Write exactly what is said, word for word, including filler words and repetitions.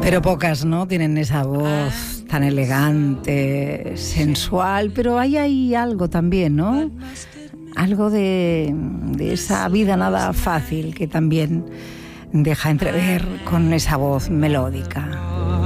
Pero pocas, ¿no? Tienen esa voz tan elegante, sensual, pero hay ahí algo también, ¿no? Algo de, de esa vida nada fácil que también deja entrever con esa voz melódica.